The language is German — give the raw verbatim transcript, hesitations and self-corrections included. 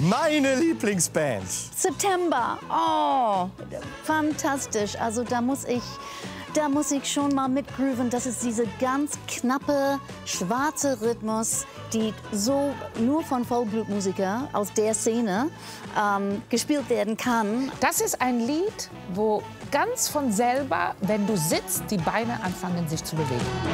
Meine Lieblingsband. September. Oh, fantastisch. Also da muss ich, da muss ich schon mal mitgrooven. Das ist diese ganz knappe, schwarze Rhythmus, die so nur von Vollblutmusikern aus der Szene ähm, gespielt werden kann. Das ist ein Lied, wo ganz von selber, wenn du sitzt, die Beine anfangen sich zu bewegen.